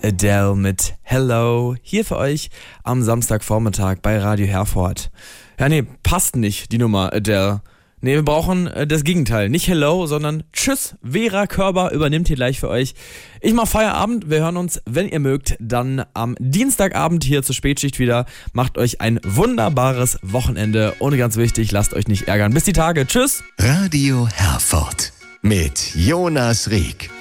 Adele mit Hello hier für euch am Samstagvormittag bei Radio Herford. Ja, nee, passt nicht, die Nummer Adele. Nee, wir brauchen das Gegenteil. Nicht Hello, sondern Tschüss. Vera Körber übernimmt hier gleich für euch. Ich mach Feierabend. Wir hören uns, wenn ihr mögt, dann am Dienstagabend hier zur Spätschicht wieder. Macht euch ein wunderbares Wochenende. Und ganz wichtig, lasst euch nicht ärgern. Bis die Tage. Tschüss. Radio Herford mit Jonas Rieck.